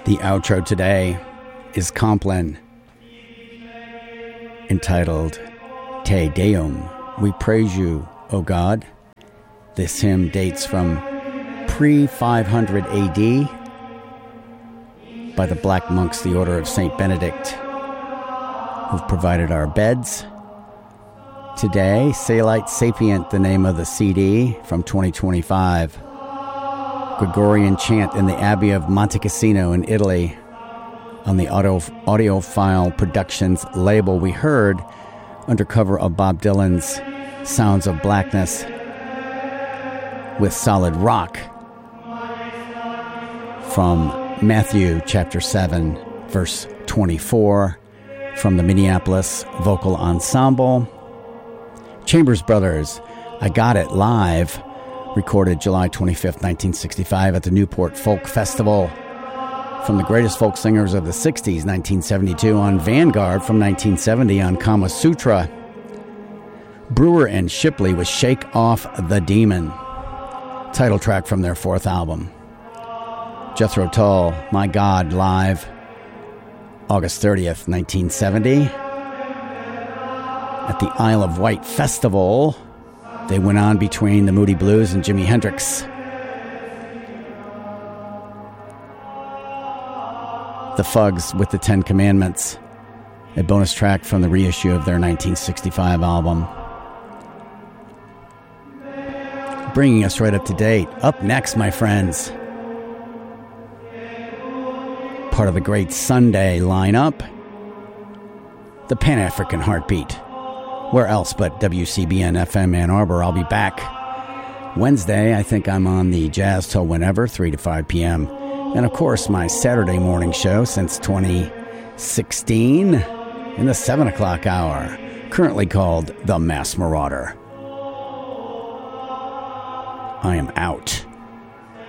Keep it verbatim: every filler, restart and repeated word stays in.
The outro today is Compline, entitled Te Deum. We praise you, O God. This hymn dates from pre five hundred A D by the Black Monks, the Order of Saint Benedict, who've provided our beds. Today, Salite Sapient, the name of the C D from twenty twenty-five. Gregorian chant in the Abbey of Monte Cassino in Italy. On the audio, Audiophile Productions label, we heard under cover of Bob Dylan's Sounds of Blackness with Solid Rock from Matthew chapter seven, verse twenty-four, from the Minneapolis Vocal Ensemble. Chambers Brothers, I Got It Live, recorded July twenty-fifth, nineteen sixty-five at the Newport Folk Festival. From the greatest folk singers of the sixties, nineteen seventy-two on Vanguard, from nineteen seventy on Kama Sutra. Brewer and Shipley with Shake Off the Demon, title track from their fourth album. Jethro Tull, My God, live, August thirtieth, nineteen seventy. At the Isle of Wight Festival, they went on between the Moody Blues and Jimi Hendrix. The Fugs with the Ten Commandments, a bonus track from the reissue of their nineteen sixty-five album. Bringing us right up to date. Up next, my friends, part of the great Sunday lineup, the Pan-African Heartbeat. Where else but W C B N F M Ann Arbor? I'll be back Wednesday. I think I'm on the Jazz Till Whenever, three to five p.m. And, of course, my Saturday morning show since twenty sixteen in the seven o'clock hour, currently called The Mass Marauder. I am out.